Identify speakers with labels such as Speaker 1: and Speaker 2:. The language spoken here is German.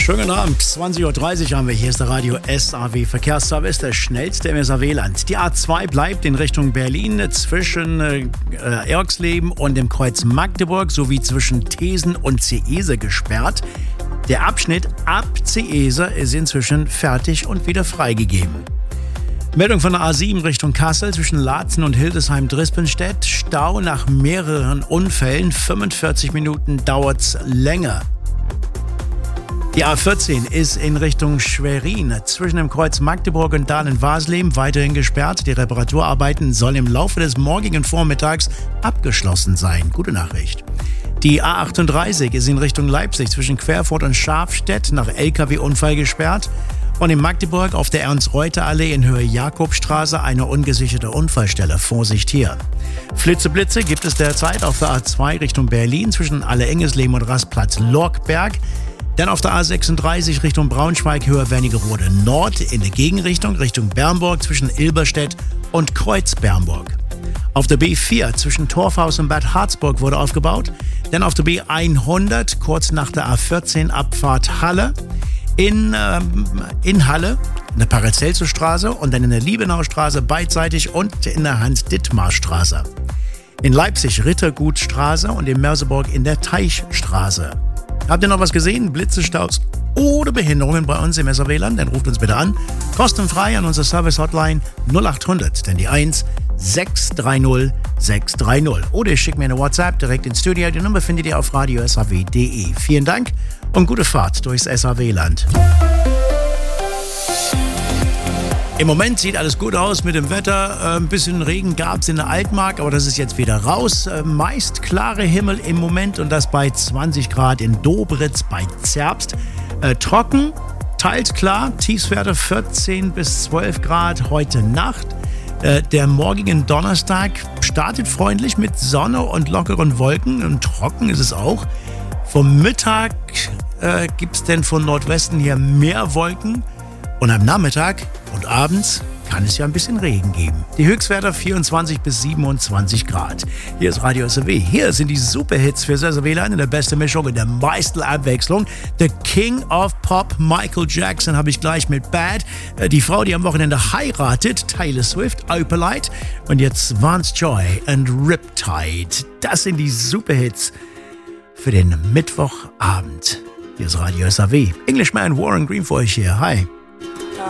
Speaker 1: Schönen Abend, 20.30 Uhr haben wir. Hier ist der Radio SAW Verkehrsservice, der schnellste im SAW-Land. Die A2 bleibt in Richtung Berlin zwischen Erxleben und dem Kreuz Magdeburg sowie zwischen Thesen und Ceese gesperrt. Der Abschnitt ab Ceese ist inzwischen fertig und wieder freigegeben. Meldung von der A7 Richtung Kassel zwischen Laatzen und Hildesheim-Drispenstedt. Stau nach mehreren Unfällen. 45 Minuten dauert's länger. Die A14 ist in Richtung Schwerin zwischen dem Kreuz Magdeburg und Dahlen-Waslem weiterhin gesperrt. Die Reparaturarbeiten sollen im Laufe des morgigen Vormittags abgeschlossen sein. Gute Nachricht. Die A38 ist in Richtung Leipzig zwischen Querfurt und Schafstedt nach LKW-Unfall gesperrt. Und in Magdeburg auf der Ernst-Reuter-Allee in Höhe Jakobstraße eine ungesicherte Unfallstelle. Vorsicht hier. Flitzeblitze gibt es derzeit auf der A2 Richtung Berlin zwischen Alle-Engesleben und Rastplatz Lorkberg. Dann auf der A36 Richtung Braunschweig, Höhe Wernigerode Nord in der Gegenrichtung Richtung Bernburg zwischen Ilberstedt und Kreuz-Bernburg. Auf der B4 zwischen Torfhaus und Bad Harzburg wurde aufgebaut. Dann auf der B100 kurz nach der A14 Abfahrt Halle in Halle, in der Paracelsus-Straße und dann in der Liebenaustraße beidseitig und in der Hans-Dittmar-Straße. In Leipzig Rittergutstraße und in Merseburg in der Teichstraße. Habt ihr noch was gesehen? Blitze, Staus oder Behinderungen bei uns im SAW-Land? Dann ruft uns bitte an. Kostenfrei an unsere Service-Hotline 0800, denn die 1 630 630. Oder ihr schickt mir eine WhatsApp direkt ins Studio. Die Nummer findet ihr auf radiosaw.de. Vielen Dank und gute Fahrt durchs SAW-Land. Im Moment sieht alles gut aus mit dem Wetter. Ein bisschen Regen gab es in der Altmark, aber das ist jetzt wieder raus. Meist klare Himmel im Moment und das bei 20 Grad in Dobritz bei Zerbst. Trocken, teils klar, Tiefstwerte 14 bis 12 Grad heute Nacht. Der morgigen Donnerstag startet freundlich mit Sonne und lockeren Wolken und trocken ist es auch. Vom Mittag gibt es denn von Nordwesten hier mehr Wolken. Und am Nachmittag und abends kann es ja ein bisschen Regen geben. Die Höchstwerte 24 bis 27 Grad. Hier ist Radio SAW. Hier sind die Superhits für SAW-Land in der besten Mischung und der meisten Abwechslung. The King of Pop, Michael Jackson, habe ich gleich mit Bad. Die Frau, die am Wochenende heiratet, Taylor Swift, Opalite. Und jetzt Vance Joy and Riptide. Das sind die Superhits für den Mittwochabend. Hier ist Radio SAW. Englishman Warren Green für euch hier. Hi.